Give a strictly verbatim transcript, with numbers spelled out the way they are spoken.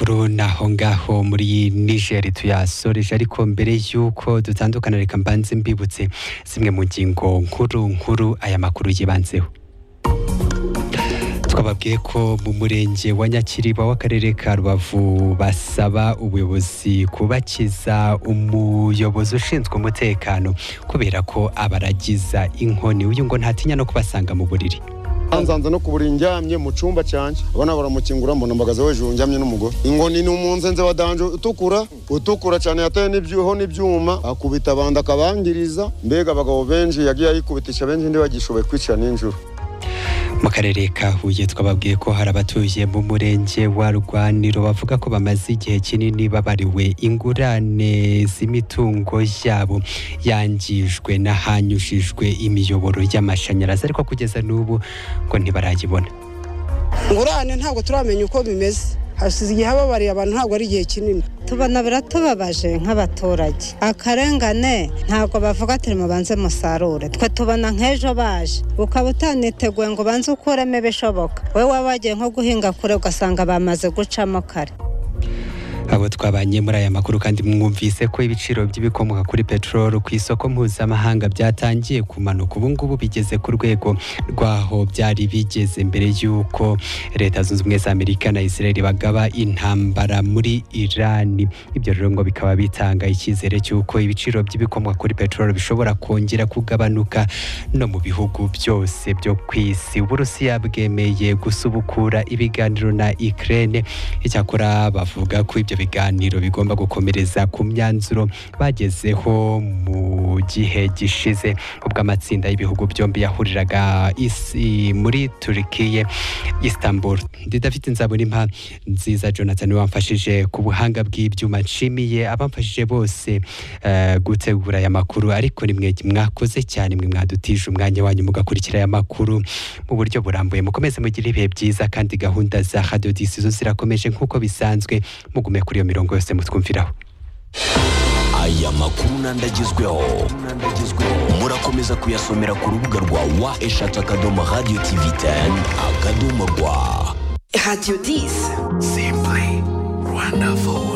makuru naho ngaho muri Niger tuyasoreje, ariko mbere yuko dutandukana reka mbanze mbibutse zimwe mu ngingo nkuru nkuru aya makuru yibanzeho. Twababwiye ko mu murenge wa Nyakiriba w'akarere ka Rubavu basaba ubuyobozi kubakiza umuyobozi ushinzwe umutekano kubera ko abaragiza inkoni. Uyu ngo ntatinya no kubasanga mu buriri. Anzanza no kubura indyamye mu cumba cyanje abana baramukingura mbona mbagaza hejuru njyamye n'umugore. Ingoni ni umunzenze wa danje utukura utukura cyane yataye n'ibyuho n'ibyuma akubita abandi akabangiriza, mbega abagabo benshi yagiye ayikubitisha benshi ndi bagishoboye kwicara n'injuru. Mu karere ka Huye twababwiye ko hari abatuye mu murenge wa Rwaniro bavuga ko bamaze igihe kinini babariwe ingurane z'imitungo yabo yangijwe n'ahanyujijwe imiyoboro y'amashanyarazi, ariko kugeza n'ubu ngo ntibarayibona. Ingurane ntabwo turamenya uko bimeze, hasize igihe hababariye abantu ntabwo ari igihe kinini. Tubona biratubabaje nk'abaturage, akarengane ntabwo bavuga ati mubanze musarure, twe tubona nk'ejo baje ukaba utaniteguye ngo banze ukuremo ibishoboka, we wabagiye nko guhinga kure ugasanga bamaze gucamo kare. Abo twabanye muri aya makuru kandi mwumvise ko ibiciro by'ibikomoka kuri petrol ku isoko mpuzamahanga byatangiye kumanuka, ubu ngubu bigeze ku rwego rwaho byari bigeze mbere y'uko Leta Zunze Ubumwe za Amerika na Israel bagaba intambara muri Iran. Ibyo rero ngo bikaba bitanga icyizere cy'uko ibiciro by'ibikomoka kuri petrol bishobora kongera kugabanuka no mu bihugu byose byo ku isi. Uburusiya bwemeye gusubukura ibiganiro na Ukraine, icyakora bavuga ko ibyo biganiro bigomba gukomereza ku myanzuro bagezeho mu gihe gishize ubwo amatsinda y'ibihugu byombi yahuriraga isi muri Turkiye Istanbul. Ndi David Nzabonimpa nziza Jonathan wamfashije ku buhanga bw'ibyuma, nshimiye abamfashije bose uh, gutegura aya makuru, ariko ni mwe mwakoze cyane, mwe mwadutije umwanya wanyu mugakurikira aya makuru mu buryo burambuye. Mukomeze mugire ibihe byiza kandi gahunda za Radio Disizo zirakomeje nk'uko bisanzwe, mugume kuri iyo mirongo yose mutwumviraho. Aya makuru nandagezweho murakomeza kuyasomera ku rubuga rwa wa eshatu akadomo radio tv ten akadomo rwa Radio dix. Simply wonderful.